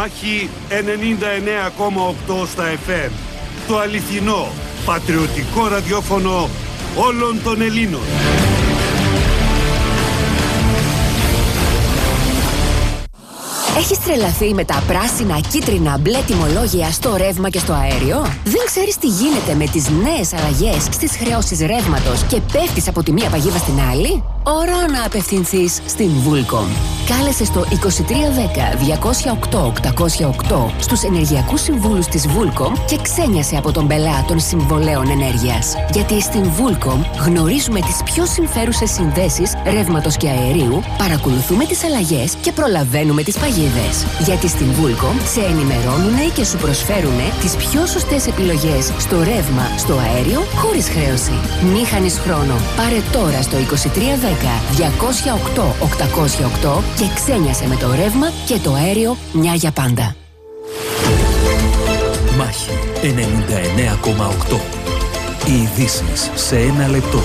Μάχη 99,8 στα FM. Το αληθινό, πατριωτικό ραδιόφωνο όλων των Ελλήνων. Έχεις τρελαθεί με τα πράσινα, κίτρινα, μπλε τιμολόγια στο ρεύμα και στο αέριο? Δεν ξέρεις τι γίνεται με τις νέες αλλαγές στις χρεώσεις ρεύματος και πέφτεις από τη μία παγίδα στην άλλη? Ώρα να απευθυνθείς στην Vulcom. Κάλεσε στο 2310-208-808 στους ενεργειακούς συμβούλους της Vulcom και ξένιασε από τον πελά των συμβολέων ενέργειας. Γιατί στην Vulcom γνωρίζουμε τις πιο συμφέρουσες συνδέσεις ρεύματος και αερίου, παρακολουθούμε τις αλλαγές και προλαβαίνουμε τις παγίδες. Γιατί στην Vulcom σε ενημερώνουν και σου προσφέρουν τις πιο σωστές επιλογές στο ρεύμα, στο αέριο, χωρίς χρέωση. Μη χάνεις χρόνο. Πάρε τώρα στο 2310-208-808 και ξένιασε με το ρεύμα και το αέριο μια για πάντα. Μάχη 99,8. Οι ειδήσεις σε ένα λεπτό.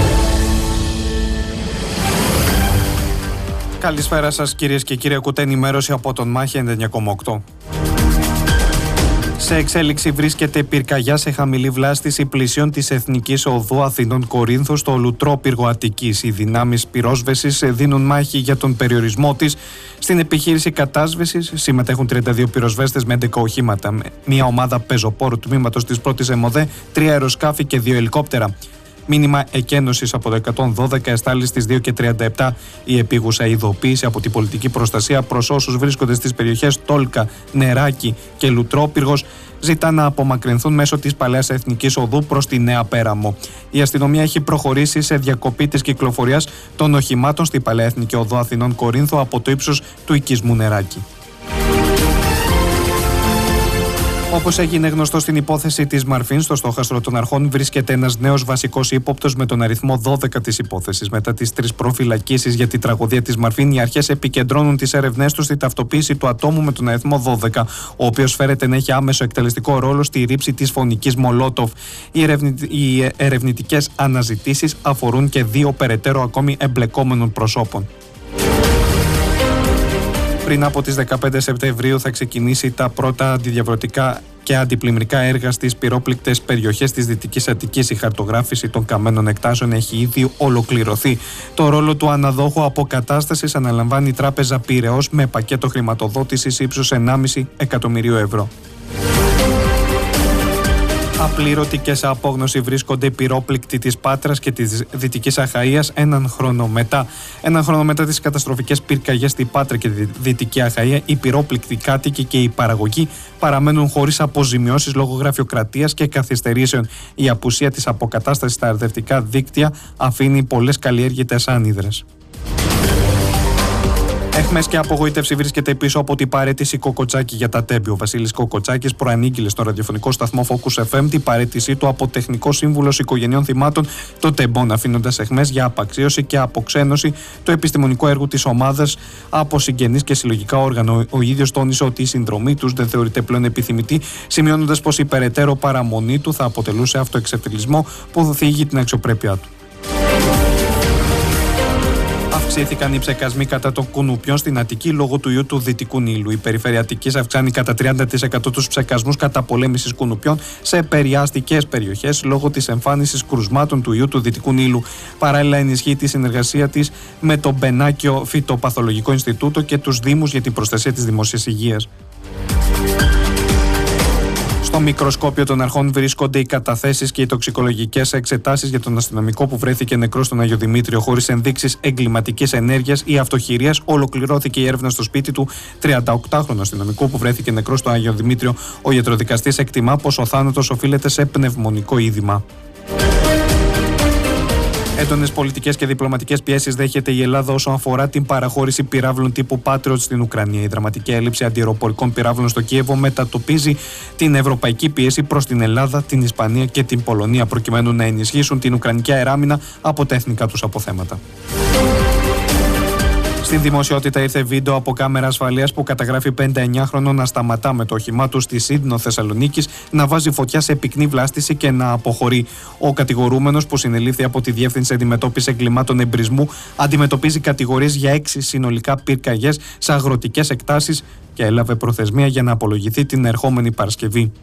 Καλησπέρα σας κυρίες και κύριοι, ακούτε ενημέρωση από τον Μάχη 99,8. Σε εξέλιξη βρίσκεται πυρκαγιά σε χαμηλή βλάστηση πλησίων της Εθνικής Οδού Αθηνών Κορίνθου στο Λουτρόπυργο Αττικής. Οι δυνάμεις πυρόσβεσης δίνουν μάχη για τον περιορισμό της. Στην επιχείρηση κατάσβεσης συμμετέχουν 32 πυροσβέστες με 11 οχήματα. Μια ομάδα πεζοπόρου τμήματος της πρώτης ΕΜΟΔΕ, 3 αεροσκάφη και 2 ελικόπτερα. Μήνυμα εκένωσης από το 112 εστάλει στις 2:37 η επίγουσα ειδοποίηση από την πολιτική προστασία προς όσους βρίσκονται στις περιοχές Τόλκα, Νεράκι και Λουτρόπυργος. Ζητά να απομακρυνθούν μέσω της παλαιάς Εθνικής Οδού προς τη Νέα Πέραμο. Η αστυνομία έχει προχωρήσει σε διακοπή της κυκλοφορίας των οχημάτων στη παλαιά Εθνική Οδό Αθηνών Κορίνθου από το ύψος του οικισμού Νεράκι. Όπως έγινε γνωστό στην υπόθεση της Μαρφίν, στο στόχαστρο των αρχών βρίσκεται ένας νέος βασικός ύποπτος με τον αριθμό 12 της υπόθεσης. Μετά τις 3 προφυλακίσεις για τη τραγωδία της Μαρφίν, οι αρχές επικεντρώνουν τις έρευνές τους στη ταυτοποίηση του ατόμου με τον αριθμό 12, ο οποίος φέρεται να έχει άμεσο εκτελεστικό ρόλο στη ρήψη της φωνικής Μολότοφ. Οι ερευνητικές αναζητήσεις αφορούν και 2 περαιτέρω ακόμη εμπλεκόμενων προσώπων. Πριν από τις 15 Σεπτεμβρίου θα ξεκινήσει τα πρώτα αντιδιαβρωτικά και αντιπλημμυρικά έργα στις πυρόπληκτες περιοχές της Δυτικής Αττικής. Η χαρτογράφηση των καμένων εκτάσεων έχει ήδη ολοκληρωθεί. Το ρόλο του αναδόχου αποκατάστασης αναλαμβάνει η Τράπεζα Πειραιώς με πακέτο χρηματοδότησης ύψους 1,5 εκατομμυρίου ευρώ. Απλήρωτοι και σε απόγνωση βρίσκονται οι πυρόπληκτοι της Πάτρας και της Δυτικής Αχαΐας έναν χρόνο μετά. Έναν χρόνο μετά τις καταστροφικές πυρκαγιές στη Πάτρα και τη Δυτική Αχαΐα, οι πυρόπληκτοι κάτοικοι και οι παραγωγοί παραμένουν χωρίς αποζημιώσεις λόγω γραφειοκρατίας και καθυστερήσεων. Η απουσία της αποκατάστασης στα αρδευτικά δίκτυα αφήνει πολλές καλλιέργητες άνυδρες. Έχμες και απογοήτευση βρίσκεται πίσω από την παραίτηση Κοκοτσάκη για τα τέμπη. Ο Βασίλης Κοκοτσάκης προανήγγειλε στο ραδιοφωνικό σταθμό Focus FM την παραίτησή του από τεχνικό σύμβουλο οικογενειών θυμάτων των τεμπών, αφήνοντας εχμές για απαξίωση και αποξένωση του επιστημονικού έργου της ομάδας από συγγενείς και συλλογικά όργανα. Ο ίδιος τόνισε ότι η συνδρομή τους δεν θεωρείται πλέον επιθυμητή, σημειώνοντας πως η περαιτέρω παραμονή του θα αποτελούσε αυτοεξευτελισμό που θίγει την αξιοπρέπειά του. Αυξήθηκαν οι ψεκασμοί κατά των κουνουπιών στην Αττική λόγω του ιού του Δυτικού Νείλου. Η Περιφέρεια Αττικής αυξάνει κατά 30% τους ψεκασμούς καταπολέμησης κουνουπιών σε περιαστικές περιοχές λόγω της εμφάνισης κρουσμάτων του ιού του Δυτικού Νείλου. Παράλληλα, ενισχύει τη συνεργασία της με το Μπενάκιο Φυτοπαθολογικό Ινστιτούτο και τους Δήμους για την προστασία της δημόσιας υγείας. Στο μικροσκόπιο των αρχών βρίσκονται οι καταθέσεις και οι τοξικολογικές εξετάσεις για τον αστυνομικό που βρέθηκε νεκρός στον Άγιο Δημήτριο χωρίς ενδείξεις εγκληματικής ενέργειας ή αυτοχειρίας. Ολοκληρώθηκε η έρευνα στο σπίτι του 38χρονου αστυνομικού που βρέθηκε νεκρός στο Άγιο Δημήτριο. Ο ιατροδικαστής εκτιμά πως ο θάνατος οφείλεται σε πνευμονικό είδημα. Έντονες πολιτικές και διπλωματικές πιέσεις δέχεται η Ελλάδα όσον αφορά την παραχώρηση πυράβλων τύπου Patriot στην Ουκρανία. Η δραματική έλλειψη αντιαεροπορικών πυράβλων στο Κίεβο μετατοπίζει την ευρωπαϊκή πίεση προς την Ελλάδα, την Ισπανία και την Πολωνία, προκειμένου να ενισχύσουν την ουκρανική αεράμινα από τα εθνικά τους αποθέματα. Στην δημοσιότητα ήρθε βίντεο από κάμερα ασφαλείας που καταγράφει 59χρονο να σταματά με το όχημά του στη Σύντνο Θεσσαλονίκης, να βάζει φωτιά σε πυκνή βλάστηση και να αποχωρεί. Ο κατηγορούμενος, που συνελήφθη από τη Διεύθυνση Αντιμετώπισης Εγκλημάτων Εμπρισμού, αντιμετωπίζει κατηγορίες για 6 συνολικά πυρκαγιές σε αγροτικές εκτάσεις και έλαβε προθεσμία για να απολογηθεί την ερχόμενη Παρασκευή.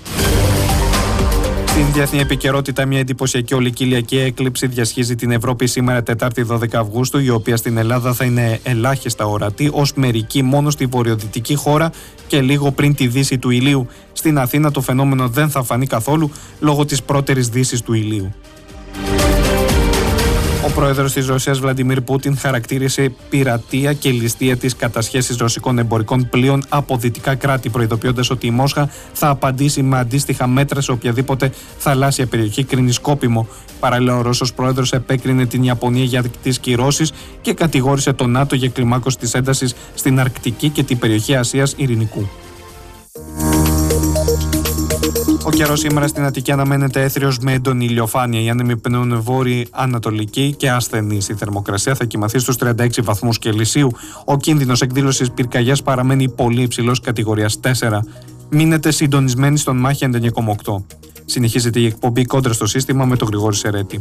Στην διεθνή επικαιρότητα, μια εντυπωσιακή ολικηλιακή έκλειψη διασχίζει την Ευρώπη σήμερα, Τετάρτη 12 Αυγούστου, η οποία στην Ελλάδα θα είναι ελάχιστα ορατή, ως μερική μόνο στη βορειοδυτική χώρα και λίγο πριν τη δύση του ηλίου. Στην Αθήνα το φαινόμενο δεν θα φανεί καθόλου λόγω της πρώτερης δύσης του ηλίου. Ο πρόεδρος της Ρωσίας Βλαντιμίρ Πούτιν χαρακτήρισε πειρατεία και ληστεία της κατασχέσεις ρωσικών εμπορικών πλοίων από δυτικά κράτη, προειδοποιώντας ότι η Μόσχα θα απαντήσει με αντίστοιχα μέτρα σε οποιαδήποτε θαλάσσια περιοχή κρίνει σκόπιμο. Παράλληλα, ο Ρώσος πρόεδρος επέκρινε την Ιαπωνία για τις κυρώσεις και κατηγόρησε τον ΝΑΤΟ για κλιμάκωση της έντασης στην Αρκτική και την περιοχή Ασίας Ειρηνικού. Ο καιρός σήμερα στην Αττική αναμένεται έθριος με έντονη ηλιοφάνεια. Οι άνεμοι πνέουν βόρειο-ανατολική και ασθενής. Η θερμοκρασία θα κυμαθεί στους 36 βαθμούς Κελσίου. Ο κίνδυνος εκδήλωσης πυρκαγιάς παραμένει πολύ υψηλός, κατηγορίας 4. Μείνετε συντονισμένοι στον Μάχη 99,8. Συνεχίζεται η εκπομπή Κόντρα στο σύστημα με τον Γρηγόρη Σερέτη.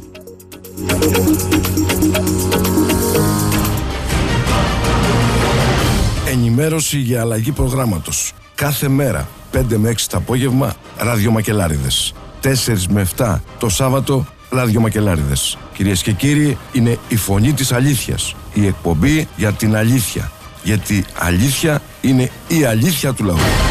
Ενημέρωση για αλλαγή προγράμματος. Κάθε μέρα 5 με 6 το απόγευμα ραδιομακελάριδες. 4 με 7 το Σάββατο ραδιομακελάριδες. Κυρίες και κύριοι, είναι η φωνή της αλήθειας. Η εκπομπή για την αλήθεια. Γιατί αλήθεια είναι η αλήθεια του λαού.